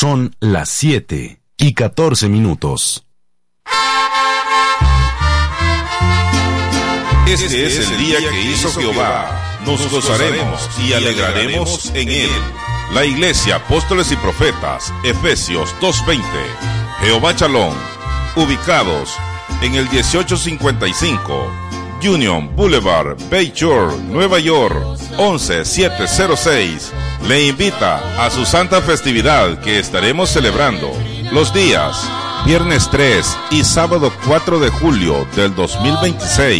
Son las 7:14. Este es el día que hizo Jehová. Nos gozaremos y alegraremos en él. La Iglesia Apóstoles y Profetas, Efesios 2:20. Jehová Shalom, ubicados en el 1855 Union Boulevard, Bayshore, Nueva York, 11706. Le invita a su santa festividad que estaremos celebrando los días viernes 3 y sábado 4 de julio del 2026.